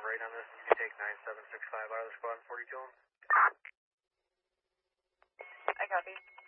right on this. You take 9765 out of the squad and 42. I copy.